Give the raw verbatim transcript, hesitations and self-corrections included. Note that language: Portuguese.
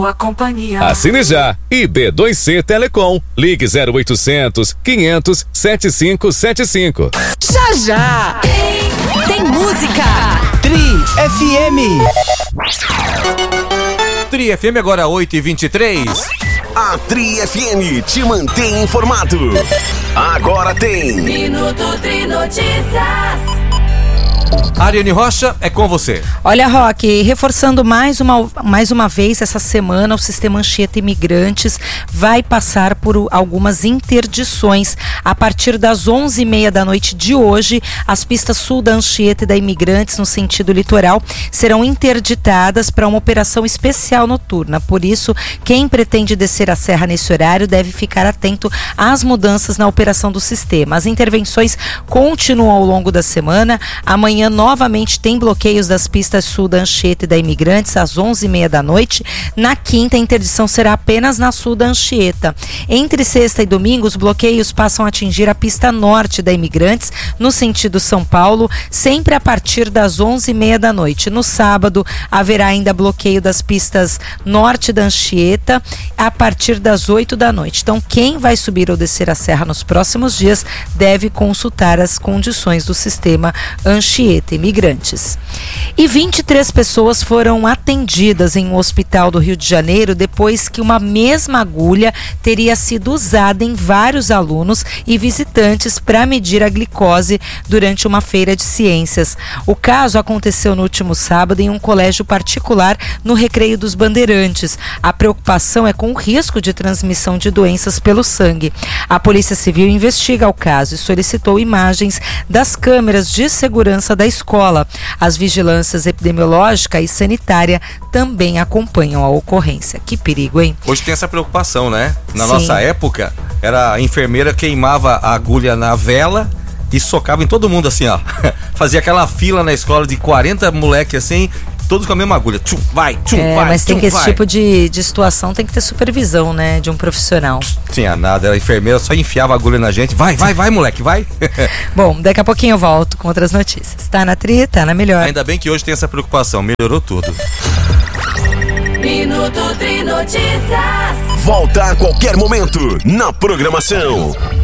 A companhia. Assine já. I B dois C Telecom. Ligue zero oitocentos, quinhentos, setenta e cinco setenta e cinco. Já já. Tem, tem música. Tri F M. Tri F M agora oito e vinte e três. A Tri F M te mantém informado. Agora tem Minuto Tri Notícias. Ariane Rocha, é com você. Olha, Roque, reforçando mais uma, mais uma vez essa semana, o sistema Anchieta Imigrantes vai passar por algumas interdições. A partir das onze e meia da noite de hoje, as pistas sul da Anchieta e da Imigrantes, no sentido litoral, serão interditadas para uma operação especial noturna. Por isso, quem pretende descer a serra nesse horário deve ficar atento às mudanças na operação do sistema. As intervenções continuam ao longo da semana. Amanhã, novamente, tem bloqueios das pistas sul da Anchieta e da Imigrantes às onze e meia da noite. Na quinta, a interdição será apenas na sul da Anchieta. Entre sexta e domingo, os bloqueios passam a atingir a pista norte da Imigrantes, no sentido São Paulo, sempre a partir das onze e meia da noite. No sábado, haverá ainda bloqueio das pistas norte da Anchieta a partir das oito da noite. Então, quem vai subir ou descer a serra nos próximos dias deve consultar as condições do sistema Anchieta Imigrantes. E vinte e três pessoas foram atendidas em um hospital do Rio de Janeiro depois que uma mesma agulha teria sido usada em vários alunos e visitantes para medir a glicose durante uma feira de ciências. O caso aconteceu no último sábado em um colégio particular no Recreio dos Bandeirantes. A preocupação é com o risco de transmissão de doenças pelo sangue. A Polícia Civil investiga o caso e solicitou imagens das câmeras de segurança da escola. As vigilâncias epidemiológica e sanitária também acompanham a ocorrência. Que perigo, hein? Hoje tem essa preocupação, né? Na Sim. nossa época, era a enfermeira queimava a agulha na vela e socava em todo mundo assim, ó. Fazia aquela fila na escola de quarenta moleques assim, todos com a mesma agulha. Tchum, vai, tchum, é, vai, mas tem tchum, que esse vai. tipo de, de situação tem que ter supervisão, né? De um profissional. Não tinha nada, a enfermeira só enfiava a agulha na gente. Vai, vai, vai, moleque, vai. Bom, daqui a pouquinho eu volto com outras notícias. Tá na Tri, tá na Melhor. Ainda bem que hoje tem essa preocupação, melhorou tudo. Minuto Tri Notícias. Volta a qualquer momento na programação.